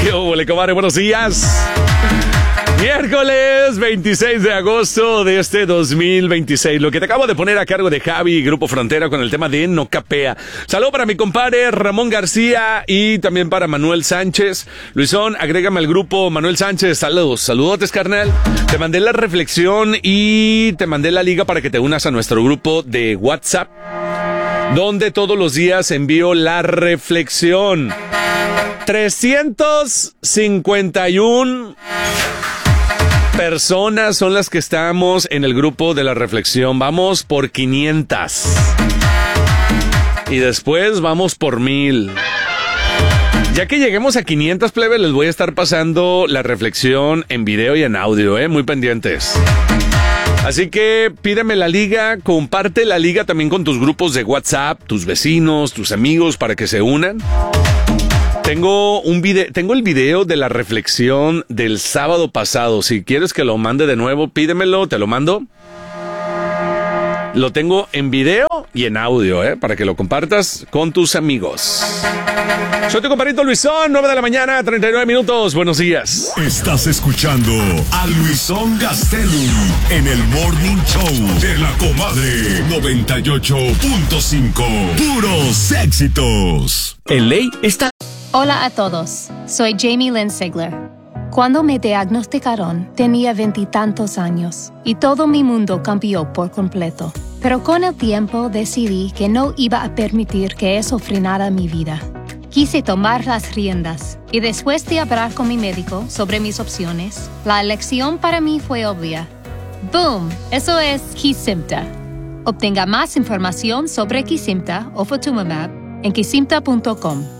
¿Qué hubo, comadre? Buenos días. Miércoles 26 de agosto de este 2026. Lo que te acabo de poner a cargo de Javi y Grupo Frontera con el tema de No Capea. Saludo para mi compadre Ramón García y también para Manuel Sánchez. Luisón, agrégame al grupo. Manuel Sánchez, saludotes, carnal. Te mandé la reflexión y te mandé la liga para que te unas a nuestro grupo de WhatsApp, donde todos los días envío la reflexión. 351 personas son las que estamos en el grupo de la reflexión. Vamos por 500. Y después vamos por 1000. Ya que lleguemos a 500, plebe, les voy a estar pasando la reflexión en video y en audio, muy pendientes. Así que pídeme la liga, comparte la liga también con tus grupos de WhatsApp, tus vecinos, tus amigos para que se unan. Tengo el video de la reflexión del sábado pasado. Si quieres que lo mande de nuevo, pídemelo, te lo mando. Lo tengo en video y en audio, para que lo compartas con tus amigos. Soy tu compadrito Luisón, 9 de la mañana, 39 minutos. Buenos días. Estás escuchando a Luisón Gastelum en el Morning Show de la Comadre 98.5. Puros éxitos. En ley está... Hola a todos, soy Jamie Lynn Sigler. Cuando me diagnosticaron, tenía 20 y tantos años y todo mi mundo cambió por completo. Pero con el tiempo decidí que no iba a permitir que eso frenara mi vida. Quise tomar las riendas y después de hablar con mi médico sobre mis opciones, la elección para mí fue obvia. ¡Boom! Eso es Kesimpta. Obtenga más información sobre Kesimpta o Ofatumumab en kesimpta.com.